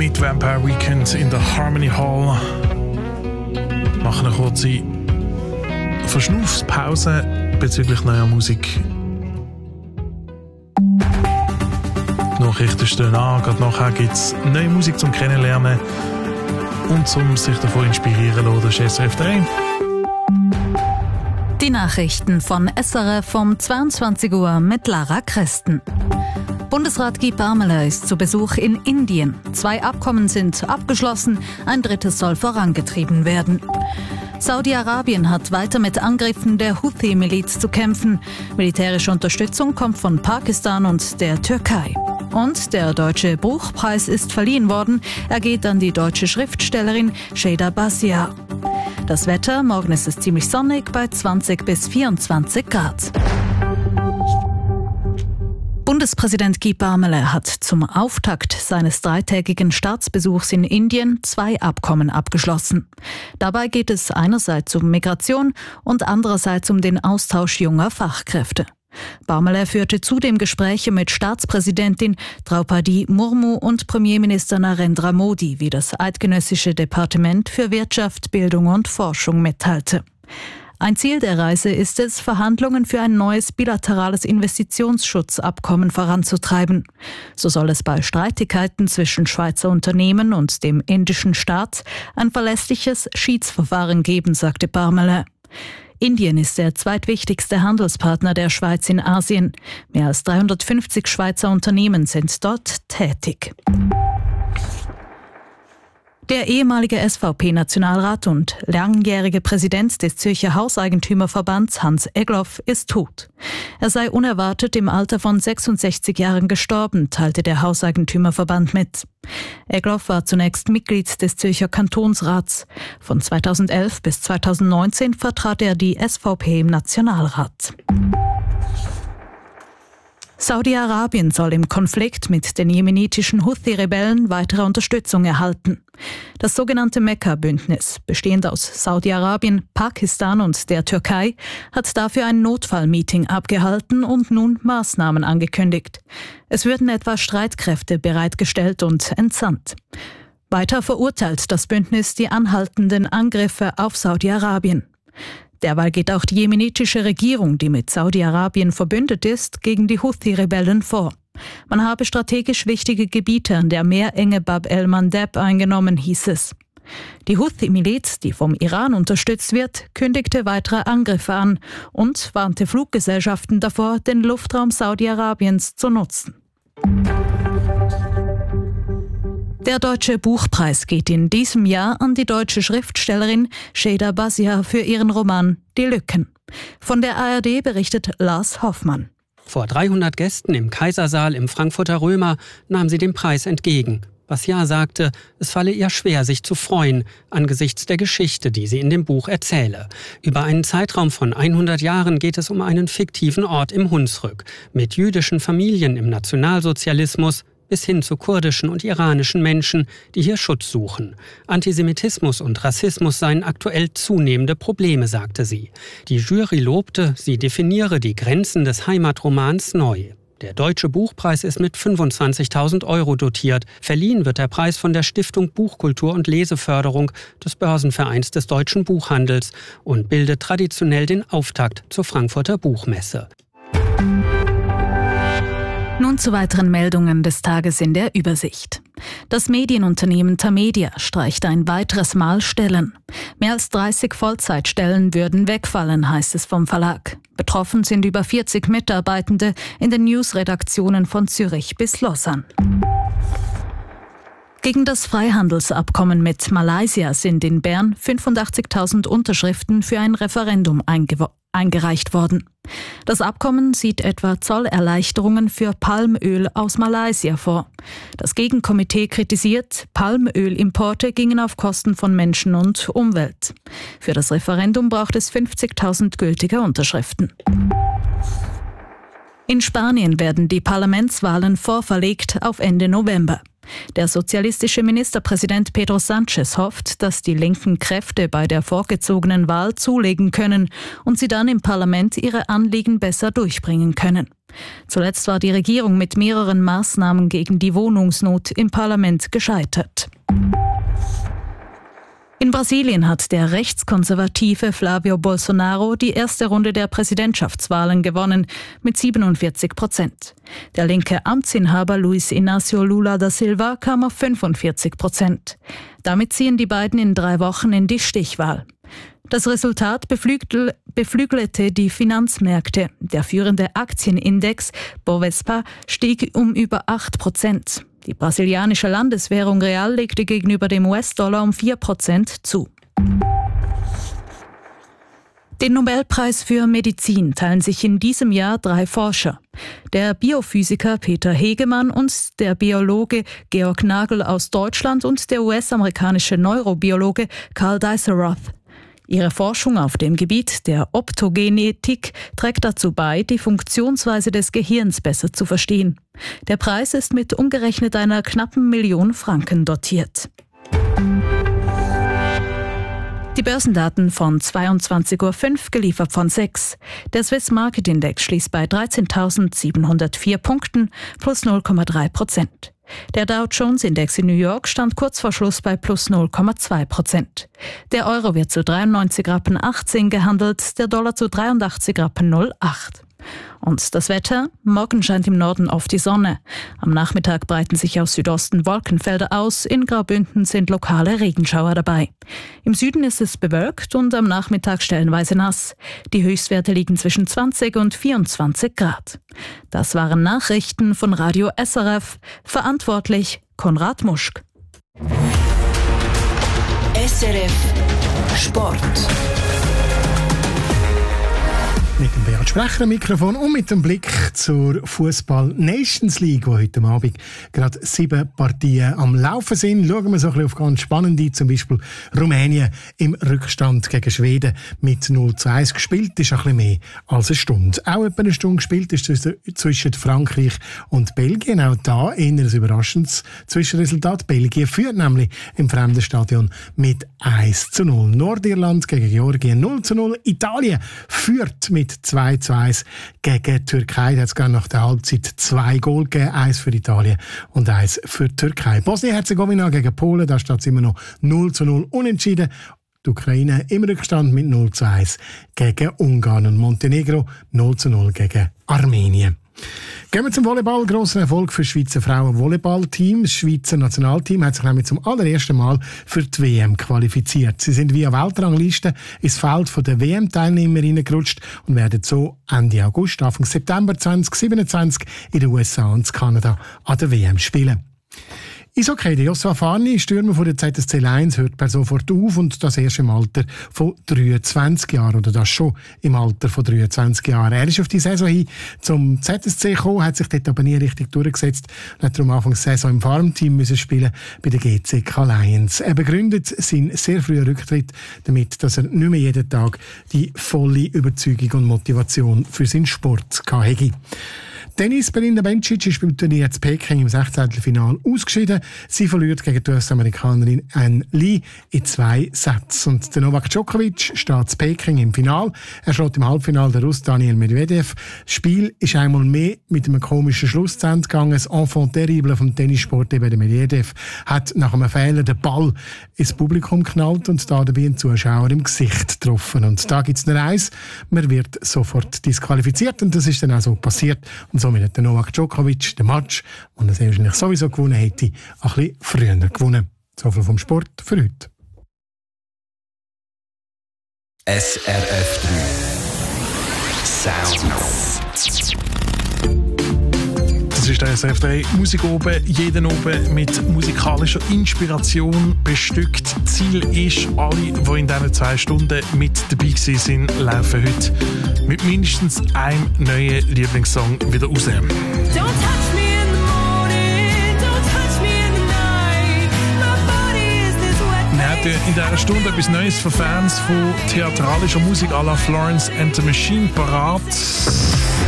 mit Vampire Weekend in der Harmony Hall. Machen eine kurze Verschnaufspause bezüglich neuer Musik. Die Nachrichten stehen an, gerade nachher gibt es neue Musik zum Kennenlernen und zum sich davon inspirieren lassen. Das ist SRF 3. Die Nachrichten von SRF um 22 Uhr mit Lara Kresten. Bundesrat Guy Parmelin ist zu Besuch in Indien. 2 Abkommen sind abgeschlossen, ein drittes soll vorangetrieben werden. Saudi-Arabien hat weiter mit Angriffen der Houthi-Miliz zu kämpfen. Militärische Unterstützung kommt von Pakistan und der Türkei. Und der Deutsche Buchpreis ist verliehen worden. Er geht an die deutsche Schriftstellerin Sheyda Basiar. Das Wetter, morgen ist es ziemlich sonnig bei 20 bis 24 Grad. Bundespräsident Guy Parmelin hat zum Auftakt seines 3-tägigen Staatsbesuchs in Indien 2 Abkommen abgeschlossen. Dabei geht es einerseits um Migration und andererseits um den Austausch junger Fachkräfte. Parmelin führte zudem Gespräche mit Staatspräsidentin Draupadi Murmu und Premierminister Narendra Modi, wie das Eidgenössische Departement für Wirtschaft, Bildung und Forschung mitteilte. Ein Ziel der Reise ist es, Verhandlungen für ein neues bilaterales Investitionsschutzabkommen voranzutreiben. So soll es bei Streitigkeiten zwischen Schweizer Unternehmen und dem indischen Staat ein verlässliches Schiedsverfahren geben, sagte Parmelin. Indien ist der zweitwichtigste Handelspartner der Schweiz in Asien. Mehr als 350 Schweizer Unternehmen sind dort tätig. Der ehemalige SVP-Nationalrat und langjährige Präsident des Zürcher Hauseigentümerverbands Hans Egloff ist tot. Er sei unerwartet im Alter von 66 Jahren gestorben, teilte der Hauseigentümerverband mit. Egloff war zunächst Mitglied des Zürcher Kantonsrats. Von 2011 bis 2019 vertrat er die SVP im Nationalrat. Saudi-Arabien soll im Konflikt mit den jemenitischen Houthi-Rebellen weitere Unterstützung erhalten. Das sogenannte Mekka-Bündnis, bestehend aus Saudi-Arabien, Pakistan und der Türkei, hat dafür ein Notfallmeeting abgehalten und nun Maßnahmen angekündigt. Es würden etwa Streitkräfte bereitgestellt und entsandt. Weiter verurteilt das Bündnis die anhaltenden Angriffe auf Saudi-Arabien. Derweil geht auch die jemenitische Regierung, die mit Saudi-Arabien verbündet ist, gegen die Houthi-Rebellen vor. Man habe strategisch wichtige Gebiete an der Meerenge Bab el-Mandeb eingenommen, hieß es. Die Houthi-Miliz, die vom Iran unterstützt wird, kündigte weitere Angriffe an und warnte Fluggesellschaften davor, den Luftraum Saudi-Arabiens zu nutzen. Der Deutsche Buchpreis geht in diesem Jahr an die deutsche Schriftstellerin Sheyda Basiar für ihren Roman Die Lücken. Von der ARD berichtet Lars Hoffmann. Vor 300 Gästen im Kaisersaal im Frankfurter Römer nahm sie den Preis entgegen. Basiar sagte, es falle ihr schwer, sich zu freuen, angesichts der Geschichte, die sie in dem Buch erzähle. Über einen Zeitraum von 100 Jahren geht es um einen fiktiven Ort im Hunsrück, mit jüdischen Familien im Nationalsozialismus, bis hin zu kurdischen und iranischen Menschen, die hier Schutz suchen. Antisemitismus und Rassismus seien aktuell zunehmende Probleme, sagte sie. Die Jury lobte, sie definiere die Grenzen des Heimatromans neu. Der Deutsche Buchpreis ist mit 25.000 € dotiert. Verliehen wird der Preis von der Stiftung Buchkultur und Leseförderung des Börsenvereins des deutschen Buchhandels und bildet traditionell den Auftakt zur Frankfurter Buchmesse. Nun zu weiteren Meldungen des Tages in der Übersicht. Das Medienunternehmen Tamedia streicht ein weiteres Mal Stellen. Mehr als 30 Vollzeitstellen würden wegfallen, heißt es vom Verlag. Betroffen sind über 40 Mitarbeitende in den Newsredaktionen von Zürich bis Lausanne. Gegen das Freihandelsabkommen mit Malaysia sind in Bern 85.000 Unterschriften für ein Referendum eingereicht worden. Das Abkommen sieht etwa Zollerleichterungen für Palmöl aus Malaysia vor. Das Gegenkomitee kritisiert, Palmölimporte gingen auf Kosten von Menschen und Umwelt. Für das Referendum braucht es 50.000 gültige Unterschriften. In Spanien werden die Parlamentswahlen vorverlegt auf Ende November. Der sozialistische Ministerpräsident Pedro Sánchez hofft, dass die linken Kräfte bei der vorgezogenen Wahl zulegen können und sie dann im Parlament ihre Anliegen besser durchbringen können. Zuletzt war die Regierung mit mehreren Maßnahmen gegen die Wohnungsnot im Parlament gescheitert. In Brasilien hat der rechtskonservative Flavio Bolsonaro die erste Runde der Präsidentschaftswahlen gewonnen mit 47%. Der linke Amtsinhaber Luiz Inácio Lula da Silva kam auf 45%. Damit ziehen die beiden in 3 Wochen in die Stichwahl. Das Resultat beflügelte die Finanzmärkte. Der führende Aktienindex Bovespa stieg um über 8%. Die brasilianische Landeswährung Real legte gegenüber dem US-Dollar um 4% zu. Den Nobelpreis für Medizin teilen sich in diesem Jahr 3 Forscher. Der Biophysiker Peter Hegemann und der Biologe Georg Nagel aus Deutschland und der US-amerikanische Neurobiologe Carl Dieselroth. Ihre Forschung auf dem Gebiet der Optogenetik trägt dazu bei, die Funktionsweise des Gehirns besser zu verstehen. Der Preis ist mit umgerechnet einer knappen 1 Million Franken dotiert. Die Börsendaten von 22.05 Uhr, geliefert von 6. Der Swiss Market Index schließt bei 13.704 Punkten plus 0,3%. Der Dow Jones Index in New York stand kurz vor Schluss bei plus 0,2%. Der Euro wird zu 93,18 Rappen gehandelt, der Dollar zu 83,08 Rappen. Und das Wetter? Morgen scheint im Norden oft die Sonne. Am Nachmittag breiten sich aus Südosten Wolkenfelder aus. In Graubünden sind lokale Regenschauer dabei. Im Süden ist es bewölkt und am Nachmittag stellenweise nass. Die Höchstwerte liegen zwischen 20 und 24 Grad. Das waren Nachrichten von Radio SRF. Verantwortlich Konrad Muschk. SRF Sport. Mit dem Beat Sprecher am Mikrofon und mit dem Blick zur Fußball-Nations League, wo heute Abend gerade 7 Partien am Laufen sind. Schauen wir so ein bisschen auf ganz spannende, zum Beispiel Rumänien im Rückstand gegen Schweden mit 0:1 gespielt. Ist ein bisschen mehr als eine Stunde. Auch etwa eine Stunde gespielt ist zwischen Frankreich und Belgien. Auch da eher ein überraschendes Zwischenresultat. Belgien führt nämlich im fremden Stadion mit 1:0. Nordirland gegen Georgien 0:0. Italien führt mit 2:1 gegen Türkei. Da hat es gerade nach der Halbzeit 2 Goal gegeben. 1 für Italien und 1 für die Türkei. Bosnien-Herzegowina gegen Polen, da steht es immer noch 0:0 unentschieden. Die Ukraine im Rückstand mit 0:1 gegen Ungarn und Montenegro 0:0 gegen Armenien. Gehen wir zum Volleyball. Grosser Erfolg für das Schweizer Frauen-Volleyball-Team. Das Schweizer Nationalteam hat sich nämlich zum allerersten Mal für die WM qualifiziert. Sie sind via Weltrangliste ins Feld der WM-Teilnehmerinnen gerutscht und werden so Ende August, Anfang September 2027 in den USA und Kanada an der WM spielen. Eishockey, der Joshua Farni, Stürmer von der ZSC Lions, hört per sofort auf und das erst im Alter von 23 Jahren. Oder das schon im Alter von 23 Jahren. Er ist auf die Saison hin zum ZSC gekommen, hat sich dort aber nie richtig durchgesetzt und hat darum Anfang der Saison im Farmteam müssen spielen bei der GCK Lions. Er begründet seinen sehr frühen Rücktritt damit, dass er nicht mehr jeden Tag die volle Überzeugung und Motivation für seinen Sport hatte. Tennis, Belinda Bencic ist beim Turnier in Peking im 16. Finale ausgeschieden. Sie verliert gegen die US-Amerikanerin Ann Lee in 2 Sätzen. Und der Novak Djokovic steht in Peking im Finale. Er schlägt im Halbfinale den Russ Daniel Medvedev. Das Spiel ist einmal mehr mit einem komischen Schluss zu Ende gegangen. Das Enfant terrible vom Tennissport, eben der Medvedev, hat nach einem Fehler den Ball ins Publikum geknallt und da dabei einen Zuschauer im Gesicht getroffen. Und da gibt es nur eins: man wird sofort disqualifiziert. Und das ist dann auch so passiert. Und somit hat der Novak Djokovic den Match, den er wahrscheinlich sowieso gewonnen hätte, ein bisschen früher gewonnen. So viel vom Sport für heute. SRF 3 Sounds. Das ist der SRF 3 Musik oben, jeden oben mit musikalischer Inspiration bestückt. Ziel ist, alle, die in diesen 2 Stunden mit dabei sind, laufen heute mit mindestens einem neuen Lieblingssong wieder raus. Don't touch me in the morning, don't touch me in the night. My body is this wet. Wir haben in dieser Stunde etwas Neues für Fans von theatralischer Musik à la Florence and the Machine parat.